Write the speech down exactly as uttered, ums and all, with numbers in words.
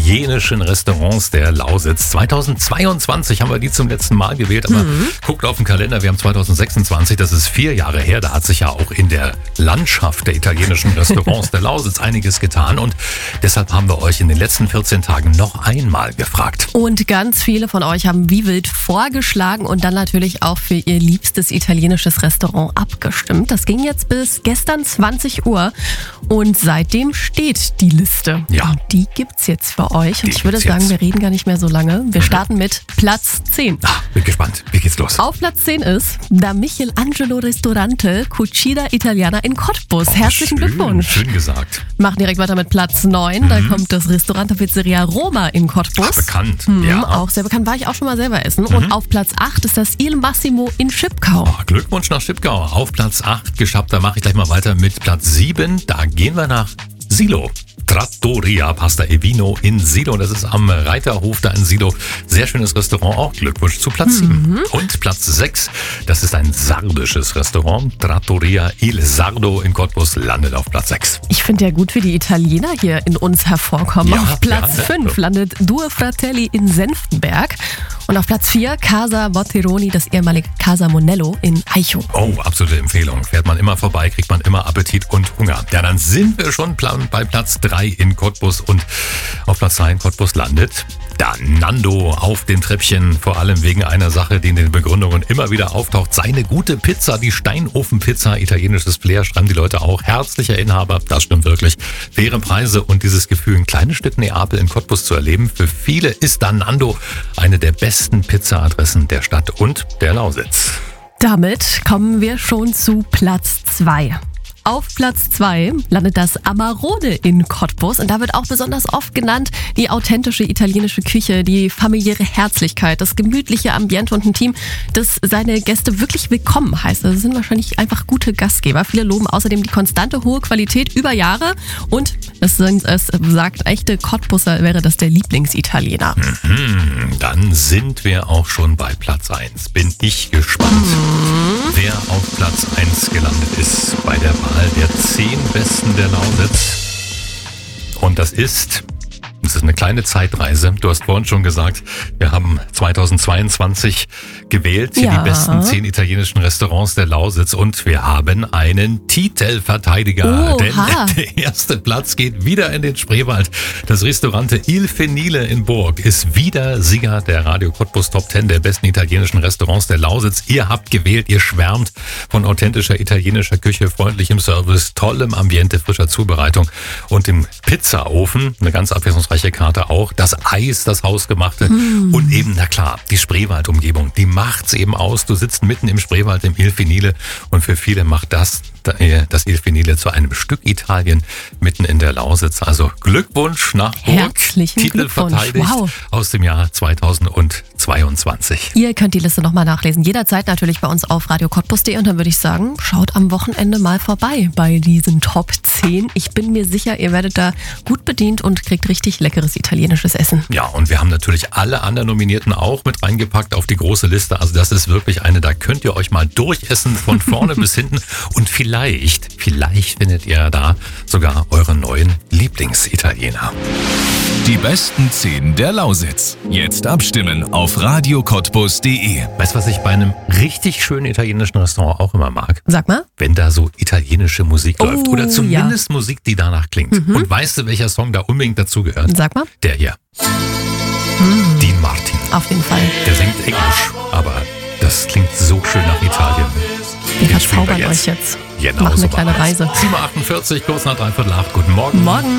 italienischen Restaurants der Lausitz. zweitausendzweiundzwanzig haben wir die zum letzten Mal gewählt, aber mhm. guckt auf den Kalender, wir haben zweitausendsechsundzwanzig, das ist vier Jahre her. Da hat sich ja auch in der Landschaft der italienischen Restaurants der Lausitz einiges getan und deshalb haben wir euch in den letzten vierzehn Tagen noch einmal gefragt. Und ganz viele von euch haben wie wild vorgeschlagen und dann natürlich auch für ihr liebstes italienisches Restaurant abgestimmt. Das ging jetzt bis gestern zwanzig Uhr und seitdem steht die Liste. Ja. Und die gibt's jetzt für euch. Und Die ich würde gibt's sagen, jetzt. wir reden gar nicht mehr so lange. Wir starten mit Platz zehn. Ah, bin gespannt. Wie geht's los? Auf Platz zehn ist Da Michelangelo Ristorante Cucina Italiana in Cottbus. Oh, Herzlichen schön, Glückwunsch. Schön gesagt. Machen direkt weiter mit Platz neun. Da kommt das Restaurante Pizzeria Roma in Cottbus. Ach, bekannt. Hm, Ja. Auch sehr bekannt. War ich auch schon mal selber essen. Und auf Platz acht ist das Il Massimo in Schipkau. Oh, Glückwunsch nach Schipkau. Auf Platz acht geschafft. Da mache ich gleich mal weiter mit Platz sieben. Da gehen wir nach Silo. Trattoria Pasta e Vino in Silo. Das ist am Reiterhof da in Silo. Sehr schönes Restaurant. Auch Glückwunsch zu Platz sieben. Und Platz sechs, das ist ein sardisches Restaurant. Trattoria Il Sardo in Cottbus landet auf Platz sechs. Ich finde ja gut, wie die Italiener hier in uns hervorkommen. Ja, auf Platz ja, fünf landet Due Fratelli in Senftenberg. Und auf Platz vier Casa Botteroni, das ehemalige Casa Monello in Aichow. Oh, absolute Empfehlung. Fährt man immer vorbei, kriegt man immer Appetit und Hunger. Ja, dann sind wir schon pla- bei Platz drei in Cottbus und auf Platz drei in Cottbus landet da Nando auf dem Treppchen, vor allem wegen einer Sache, die in den Begründungen immer wieder auftaucht. Seine gute Pizza, die Steinofenpizza, italienisches Flair, schreiben die Leute auch. Herzlicher Inhaber, das stimmt wirklich. Faire Preise und dieses Gefühl, ein kleines Stück Neapel in Cottbus zu erleben. Für viele ist da Nando eine der besten Pizzaadressen der Stadt und der Lausitz. Damit kommen wir schon zu Platz zwei. Auf Platz zwei landet das Amarone in Cottbus und da wird auch besonders oft genannt die authentische italienische Küche, die familiäre Herzlichkeit, das gemütliche Ambiente und ein Team, das seine Gäste wirklich willkommen heißt. Also sind wahrscheinlich einfach gute Gastgeber. Viele loben außerdem die konstante hohe Qualität über Jahre und es, sind, es sagt, echte Cottbusser wäre das der Lieblingsitaliener. Mhm, dann sind wir auch schon bei Platz eins. Bin ich gespannt, mhm. wer auf Platz eins gelandet ist bei der Wahl der zehn Besten der Lausitz. Und das ist, das ist eine kleine Zeitreise. Du hast vorhin schon gesagt, wir haben zweitausendzweiundzwanzig gewählt, hier Ja. die besten zehn italienischen Restaurants der Lausitz und wir haben einen Titelverteidiger. Oha. Denn der erste Platz geht wieder in den Spreewald. Das Restaurante Il Fenile in Burg ist wieder Sieger der Radio Cottbus Top zehn der besten italienischen Restaurants der Lausitz. Ihr habt gewählt, ihr schwärmt von authentischer italienischer Küche, freundlichem Service, tollem Ambiente, frischer Zubereitung und dem Pizzaofen. Eine ganz abwechslungsreiche Karte auch. Das Eis, das Hausgemachte mm. und eben, na klar, die Spreewaldumgebung, die macht's eben aus. Du sitzt mitten im Spreewald im Il Fenile und für viele macht das das Il Fenile zu einem Stück Italien mitten in der Lausitz. Also Glückwunsch nach Burg. Herzlichen Titel Glückwunsch. verteidigt Wow. aus dem Jahr zweitausendzweiundzwanzig. Ihr könnt die Liste nochmal nachlesen. Jederzeit natürlich bei uns auf radio cottbus punkt de und dann würde ich sagen, schaut am Wochenende mal vorbei bei diesen Top zehn. Ich bin mir sicher, ihr werdet da gut bedient und kriegt richtig leckeres italienisches Essen. Ja, und wir haben natürlich alle anderen Nominierten auch mit reingepackt auf die große Liste. Also das ist wirklich eine, da könnt ihr euch mal durchessen von vorne bis hinten und vielleicht Vielleicht, vielleicht findet ihr da sogar euren neuen Lieblingsitaliener. Die besten zehn der Lausitz. Jetzt abstimmen auf radio cottbus punkt de. Weißt du, was ich bei einem richtig schönen italienischen Restaurant auch immer mag? Sag mal. Wenn da so italienische Musik Oh, läuft. Oder zumindest ja. Musik, die danach klingt. Mhm. Und weißt du, welcher Song da unbedingt dazugehört? Sag mal. Der hier. Mhm. Dean Martin. Auf jeden Fall. Der singt Englisch, aber das klingt so schön nach Italien. Wir Den spielen wir verzaubern euch jetzt. Genau Machen so eine kleine machen wir's. Reise. sieben Uhr achtundvierzig, kurz nach dreiviertel acht. Guten Morgen. Morgen.